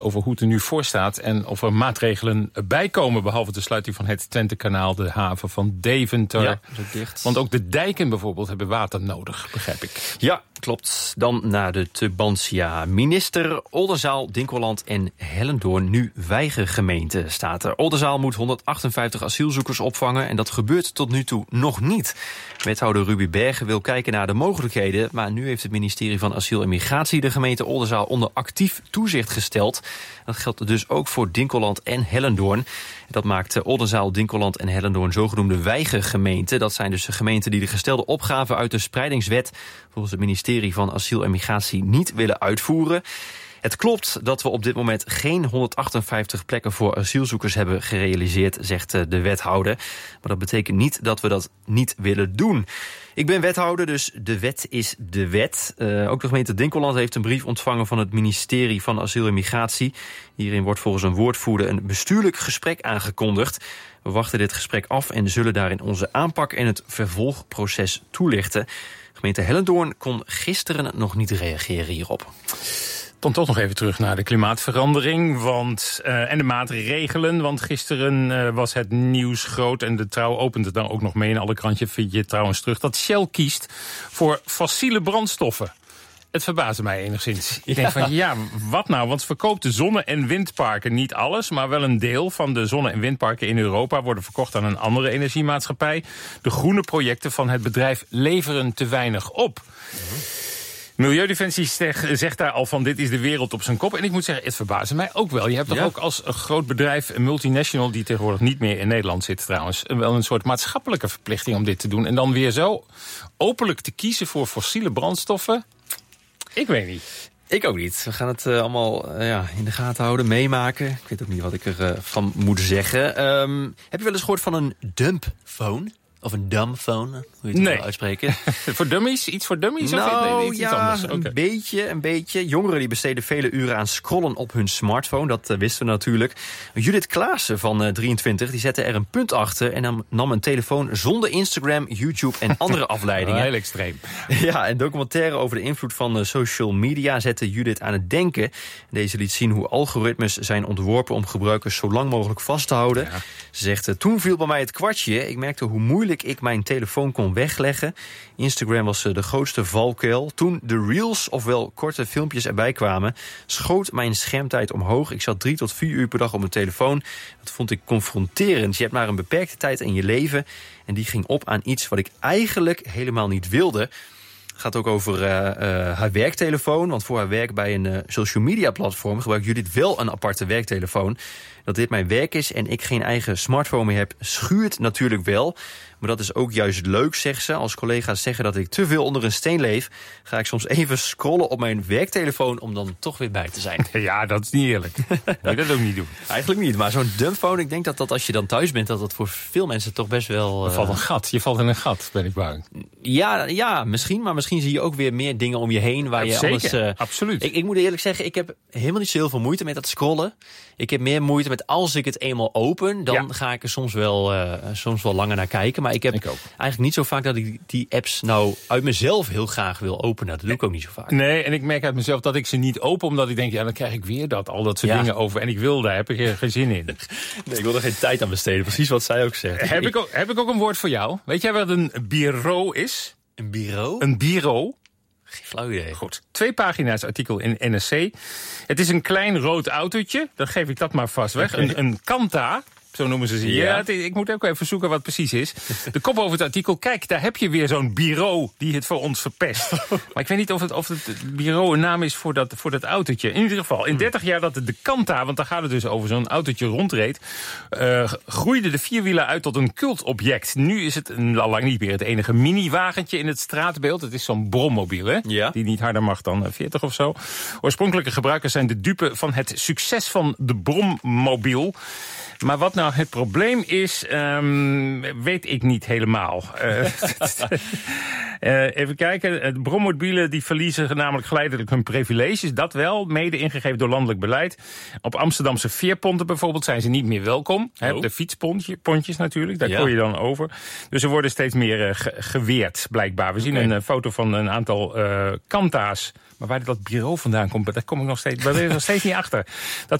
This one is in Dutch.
over hoe het er nu voor staat en of er maatregelen bijkomen, behalve de sluiting van het Twentekanaal, de haven van Deventer. Ja, zo dicht. Want ook de dijken bijvoorbeeld hebben water nodig, begrijp ik. Ja, klopt. Dan naar de Tubantia. Minister Oldenzaal, Dinkeland en Hellendoorn nu weigergemeente, staat er. Oldenzaal moet 158 asielzoekers opvangen en dat gebeurt tot nu toe nog niet. Wethouder Ruby Bergen wil kijken naar de mogelijkheden, maar nu heeft het ministerie van Asiel en Migratie de gemeente Oldenzaal onder actief toezicht gesteld. Dat geldt dus ook voor Dinkeland en Hellendoorn. Dat maakt Oldenzaal, Dinkeland en Hellendoorn zogenoemde weigergemeenten. Dat zijn dus de gemeenten die de gestelde opgaven uit de spreidingswet volgens het ministerie van Asiel en Migratie niet willen uitvoeren. Het klopt dat we op dit moment geen 158 plekken voor asielzoekers hebben gerealiseerd, zegt de wethouder. Maar dat betekent niet dat we dat niet willen doen. Ik ben wethouder, dus de wet is de wet. Ook de gemeente Dinkeland heeft een brief ontvangen van het ministerie van Asiel en Migratie. Hierin wordt volgens een woordvoerder een bestuurlijk gesprek aangekondigd. We wachten dit gesprek af en zullen daarin onze aanpak en het vervolgproces toelichten. Gemeente Hellendoorn kon gisteren nog niet reageren hierop. Dan toch nog even terug naar de klimaatverandering en de maatregelen. Want gisteren was het nieuws groot en de Trouw opent het dan ook nog mee. In alle krantjes vind je trouwens terug dat Shell kiest voor fossiele brandstoffen. Het verbaasde mij enigszins. Ik denk van ja, wat nou? Want ze verkoopt de zonne- en windparken, niet alles, maar wel een deel van de zonne- en windparken in Europa worden verkocht aan een andere energiemaatschappij. De groene projecten van het bedrijf leveren te weinig op. Milieudefensie zegt daar al van dit is de wereld op zijn kop. En ik moet zeggen, het verbaasde mij ook wel. Je hebt toch ook als een groot bedrijf, een multinational die tegenwoordig niet meer in Nederland zit trouwens, wel een soort maatschappelijke verplichting om dit te doen. En dan weer zo openlijk te kiezen voor fossiele brandstoffen. Ik weet niet. Ik ook niet. We gaan het allemaal in de gaten houden, meemaken. Ik weet ook niet wat ik ervan moet zeggen. Heb je wel eens gehoord van een dumbphone? Of een dumbphone, hoe je het wil uitspreken. Voor dummies? Iets voor dummies? Nou, of iets anders? Okay. Een beetje. Jongeren die besteden vele uren aan scrollen op hun smartphone. Dat wisten we natuurlijk. Judith Klaassen van 23, die zette er een punt achter en nam een telefoon zonder Instagram, YouTube en andere afleidingen. Heel extreem. Ja, een documentaire over de invloed van social media zette Judith aan het denken. Deze liet zien hoe algoritmes zijn ontworpen om gebruikers zo lang mogelijk vast te houden. Ja. Ze zegt, toen viel bij mij het kwartje. Ik merkte hoe moeilijk ik mijn telefoon kon wegleggen. Instagram was de grootste valkuil. Toen de reels, ofwel korte filmpjes erbij kwamen, schoot mijn schermtijd omhoog. Ik zat 3 tot 4 uur per dag op mijn telefoon. Dat vond ik confronterend. Je hebt maar een beperkte tijd in je leven en die ging op aan iets wat ik eigenlijk helemaal niet wilde. Het gaat ook over haar werktelefoon. Want voor haar werk bij een social media platform gebruikt Judith wel een aparte werktelefoon. Dat dit mijn werk is en ik geen eigen smartphone meer heb, schuurt natuurlijk wel. Maar dat is ook juist leuk, zegt ze. Als collega's zeggen dat ik te veel onder een steen leef, ga ik soms even scrollen op mijn werktelefoon om dan toch weer bij te zijn. Ja, dat is niet eerlijk. Moet je dat ook niet doen. Eigenlijk niet, maar zo'n dumbphone, ik denk dat als je dan thuis bent, dat dat voor veel mensen toch best wel... Er valt een gat. Je valt in een gat, ben ik bang. Ja, misschien. Maar misschien zie je ook weer meer dingen om je heen waar je zeker, absoluut. Ik moet eerlijk zeggen, ik heb helemaal niet zo heel veel moeite met dat scrollen. Ik heb meer moeite met als ik het eenmaal open, dan ga ik er soms wel langer naar kijken. Maar ik heb eigenlijk niet zo vaak dat ik die apps nou uit mezelf heel graag wil openen. Dat doe ik ook niet zo vaak. Nee, en ik merk uit mezelf dat ik ze niet open, omdat ik denk, ja, dan krijg ik weer al dat soort dingen over. En daar heb ik geen zin in. Nee, ik wil er geen tijd aan besteden. Precies wat zij ook zegt. Heb ik ook een woord voor jou? Weet jij wat een bureau is? Een bureau? Een bureau. Geen flauw idee. Goed, 2 pagina's artikel in NRC. Het is een klein rood autootje, dan geef ik dat maar vast weg. Okay. Een Kanta, zo noemen ze ze. Ja, ik moet ook even zoeken wat het precies is. De kop over het artikel, kijk, daar heb je weer zo'n bureau die het voor ons verpest. Maar ik weet niet of het bureau een naam is voor dat autootje. In ieder geval, in 30 jaar dat de Kanta, want daar gaat het dus over, zo'n autootje rondreed, groeide de vierwieler uit tot een cultobject. Nu is het al lang niet meer het enige mini-wagentje in het straatbeeld. Het is zo'n brommobiel, hè? Ja. Die niet harder mag dan 40 of zo. Oorspronkelijke gebruikers zijn de dupe van het succes van de brommobiel. Maar wat nou het probleem is, weet ik niet helemaal. Even kijken. De brommobielen die verliezen namelijk geleidelijk hun privileges. Dat wel, mede ingegeven door landelijk beleid. Op Amsterdamse veerponten bijvoorbeeld zijn ze niet meer welkom. De fietspontjes natuurlijk, daar kon je dan over. Dus er worden steeds meer geweerd, blijkbaar. We zien een foto van een aantal kanta's. Maar waar dat bureau vandaan komt, daar kom ik nog steeds niet achter. Dat